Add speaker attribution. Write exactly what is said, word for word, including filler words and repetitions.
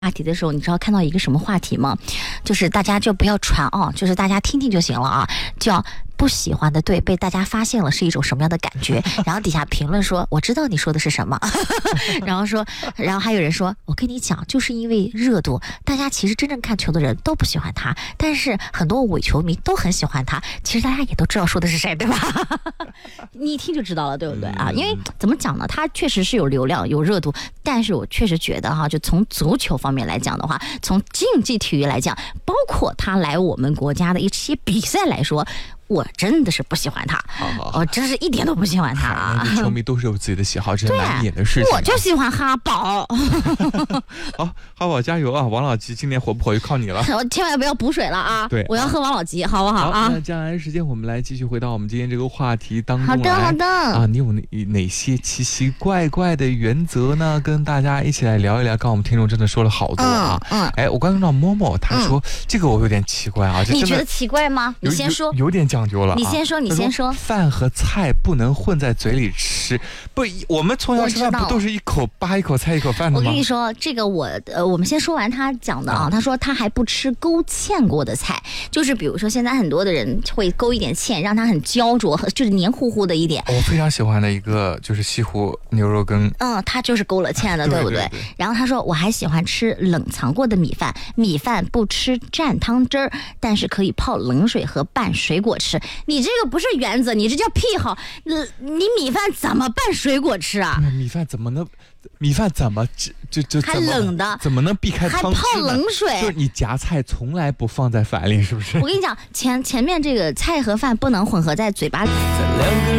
Speaker 1: 话题的时候，你知道看到一个什么话题吗？就是大家就不要传啊，就是大家听听就行了啊，叫不喜欢的对被大家发现了是一种什么样的感觉？然后底下评论说，我知道你说的是什么，然后说，然后还有人说，我跟你讲，就是因为热度，大家其实真正看球的人都不喜欢他，但是很多伪球迷都很喜欢他，其实大家也都知道说的是谁，对吧？你一听就知道了，对不对啊？因为怎么讲呢，他确实是有流量有热度，但是我确实觉得哈，就从足球方面来讲的话，从竞技体育来讲，包括他来我们国家的一些比赛来说，我真的是不喜欢他，我真是一点都不喜欢他啊！
Speaker 2: 球迷都是有自己的喜好，这是难免的事情、啊。
Speaker 1: 我就喜欢哈宝。
Speaker 2: 好，哈宝加油啊！王老吉今年火不火就靠你了。
Speaker 1: 我千万不要补水了啊！
Speaker 2: 对，
Speaker 1: 我要喝王老吉，好不好啊？
Speaker 2: 好，那接下来时间我们来继续回到我们今天这个话题当中来。
Speaker 1: 好的，好的。
Speaker 2: 啊，你有哪哪些奇奇怪怪的原则呢？跟大家一起来聊一聊。刚刚我们听众真的说了好多啊。嗯。嗯哎，我刚刚看到默默他说、嗯、这个我有点奇怪啊。
Speaker 1: 你觉得奇怪吗？你先说。
Speaker 2: 有, 有点讲究了、啊。
Speaker 1: 你先说，你先说。
Speaker 2: 饭和菜不能混在嘴里吃，不，我们从小吃饭不都是一口扒一口菜一口饭的吗？
Speaker 1: 我跟你说，这个我呃，我们先说完他讲的啊。他说他还不吃勾芡过的菜，就是比如说现在很多的人会勾一点芡，让它很焦灼，就是黏糊糊的一点。
Speaker 2: 我非常喜欢的一个就是西湖牛肉羹，
Speaker 1: 嗯，他就是勾了芡的，对不对？对对对。然后他说我还喜欢吃冷藏过的米饭，米饭不吃蘸汤汁儿，但是可以泡冷水和拌水果吃。你这个不是原则，你这叫癖好。呃，你米饭怎么拌水果吃啊？
Speaker 2: 米饭怎么能？米饭怎么就就
Speaker 1: 还冷的？
Speaker 2: 怎么能避开汤汁？
Speaker 1: 还泡冷水？
Speaker 2: 就是你夹菜从来不放在饭里，是不是？
Speaker 1: 我跟你讲，前前面这个菜和饭不能混合在嘴巴里。